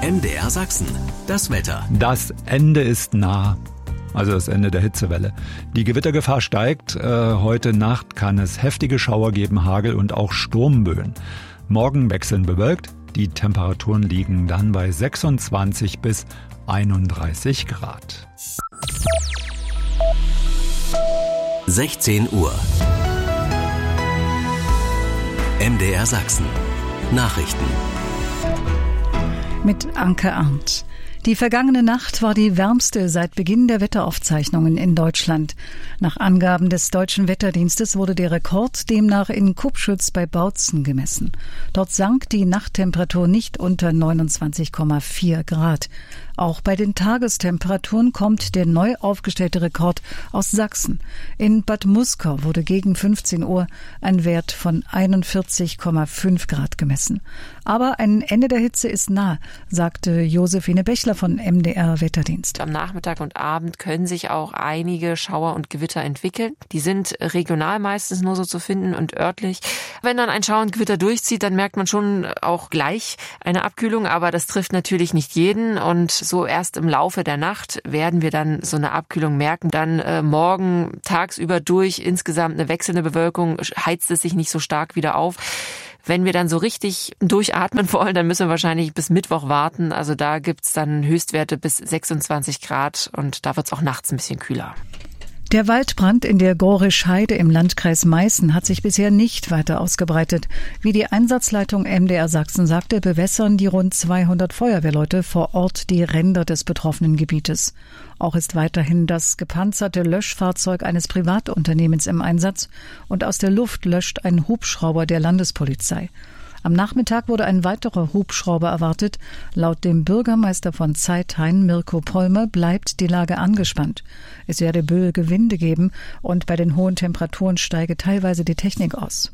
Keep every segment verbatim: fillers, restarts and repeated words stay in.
M D R Sachsen, das Wetter. Das Ende ist nah. Also das Ende der Hitzewelle. Die Gewittergefahr steigt. Äh, heute Nacht kann es heftige Schauer geben, Hagel und auch Sturmböen. Morgen wechseln bewölkt. Die Temperaturen liegen dann bei sechsundzwanzig bis einunddreißig Grad. sechzehn Uhr. M D R Sachsen. Nachrichten. Mit Anke Arndt. Die vergangene Nacht war die wärmste seit Beginn der Wetteraufzeichnungen in Deutschland. Nach Angaben des Deutschen Wetterdienstes wurde der Rekord demnach in Kupschütz bei Bautzen gemessen. Dort sank die Nachttemperatur nicht unter neunundzwanzig Komma vier Grad. Auch bei den Tagestemperaturen kommt der neu aufgestellte Rekord aus Sachsen. In Bad Muskau wurde gegen fünfzehn Uhr ein Wert von einundvierzig Komma fünf Grad gemessen. Aber ein Ende der Hitze ist nah, sagte Josephine Bechler von M D R Wetterdienst. Am Nachmittag und Abend können sich auch einige Schauer und Gewitter entwickeln. Die sind regional meistens nur so zu finden und örtlich. Wenn dann ein Schauer und Gewitter durchzieht, dann merkt man schon auch gleich eine Abkühlung, aber das trifft natürlich nicht jeden und so erst im Laufe der Nacht werden wir dann so eine Abkühlung merken. Dann äh, morgen tagsüber durch insgesamt eine wechselnde Bewölkung, heizt es sich nicht so stark wieder auf. Wenn wir dann so richtig durchatmen wollen, dann müssen wir wahrscheinlich bis Mittwoch warten. Also da gibt's dann Höchstwerte bis sechsundzwanzig Grad und da wird's auch nachts ein bisschen kühler. Der Waldbrand in der Gorisch-Heide im Landkreis Meißen hat sich bisher nicht weiter ausgebreitet. Wie die Einsatzleitung M D R Sachsen sagte, bewässern die rund zweihundert Feuerwehrleute vor Ort die Ränder des betroffenen Gebietes. Auch ist weiterhin das gepanzerte Löschfahrzeug eines Privatunternehmens im Einsatz und aus der Luft löscht ein Hubschrauber der Landespolizei. Am Nachmittag wurde ein weiterer Hubschrauber erwartet. Laut dem Bürgermeister von Zeithain, Mirko Polmer, bleibt die Lage angespannt. Es werde böige Winde geben und bei den hohen Temperaturen steige teilweise die Technik aus.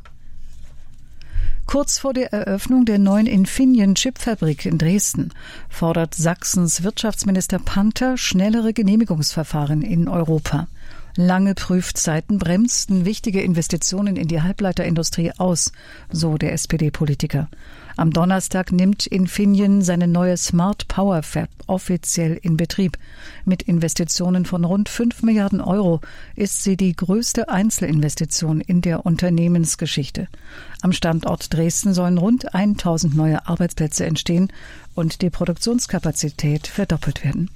Kurz vor der Eröffnung der neuen Infineon-Chipfabrik in Dresden fordert Sachsens Wirtschaftsminister Panther schnellere Genehmigungsverfahren in Europa. Lange Prüfzeiten bremsten wichtige Investitionen in die Halbleiterindustrie aus, so der S P D-Politiker. Am Donnerstag nimmt Infineon seine neue Smart Power Fab offiziell in Betrieb. Mit Investitionen von rund fünf Milliarden Euro ist sie die größte Einzelinvestition in der Unternehmensgeschichte. Am Standort Dresden sollen rund tausend neue Arbeitsplätze entstehen und die Produktionskapazität verdoppelt werden.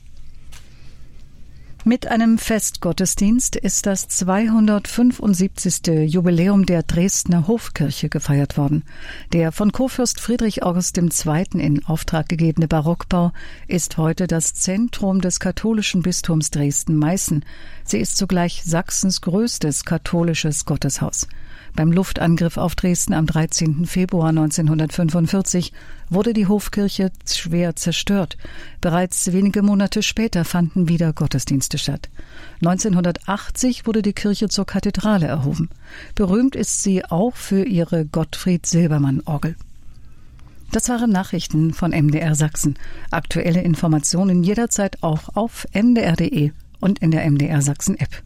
Mit einem Festgottesdienst ist das zweihundertfünfundsiebzigste Jubiläum der Dresdner Hofkirche gefeiert worden. Der von Kurfürst Friedrich August der Zweite in Auftrag gegebene Barockbau ist heute das Zentrum des katholischen Bistums Dresden-Meißen. Sie ist zugleich Sachsens größtes katholisches Gotteshaus. Beim Luftangriff auf Dresden am dreizehnten Februar neunzehnhundertfünfundvierzig wurde die Hofkirche schwer zerstört. Bereits wenige Monate später fanden wieder Gottesdienste statt. neunzehnhundertachtzig wurde die Kirche zur Kathedrale erhoben. Berühmt ist sie auch für ihre Gottfried-Silbermann-Orgel. Das waren Nachrichten von M D R Sachsen. Aktuelle Informationen jederzeit auch auf m d r punkt d e und in der M D R Sachsen App.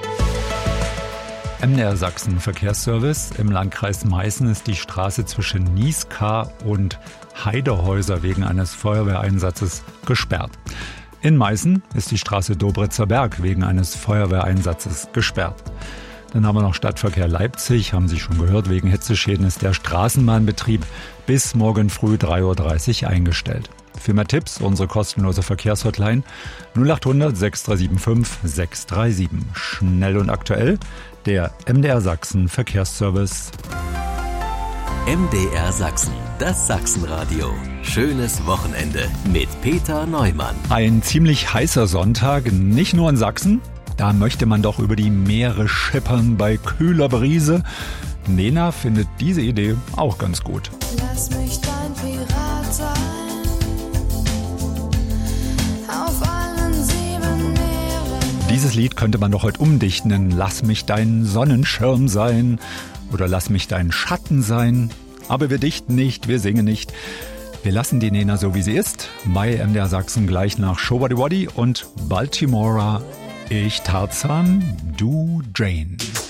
M D R Sachsen Verkehrsservice. Im Landkreis Meißen ist die Straße zwischen Nieskar und Heidehäuser wegen eines Feuerwehreinsatzes gesperrt. In Meißen ist die Straße Dobritzer Berg wegen eines Feuerwehreinsatzes gesperrt. Dann haben wir noch Stadtverkehr Leipzig, haben Sie schon gehört, wegen Hitzeschäden ist der Straßenbahnbetrieb bis morgen früh drei Uhr dreißig eingestellt. Für mehr Tipps unsere kostenlose Verkehrshotline null acht hundert sechs drei sieben fünf sechs drei sieben. Schnell und aktuell der M D R Sachsen Verkehrsservice. M D R Sachsen, das Sachsenradio. Schönes Wochenende mit Peter Neumann. Ein ziemlich heißer Sonntag, nicht nur in Sachsen. Da möchte man doch über die Meere schippern bei kühler Brise. Nena findet diese Idee auch ganz gut. Lass mich dein Pirat sein, auf allen sieben Meeren. Dieses Lied könnte man doch heute umdichten in Lass mich dein Sonnenschirm sein oder Lass mich dein Schatten sein. Aber wir dichten nicht, wir singen nicht. Wir lassen die Nena so, wie sie ist. Bei M D R Sachsen gleich nach Showody Woddy und Baltimora. Ich Tarzan, du Jane.